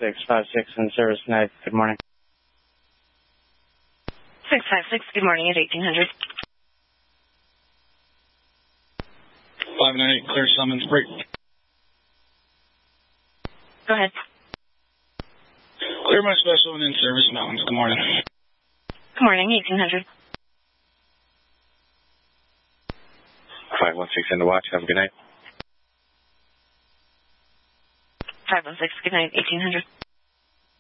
656 in service tonight. Good morning. 656, good morning at 1800. 598, clear summons, break. Go ahead. Clear my special and in service mountains. Good morning. Good morning, 1800. 516 in the watch. Have a good night. 516, good night, 1800.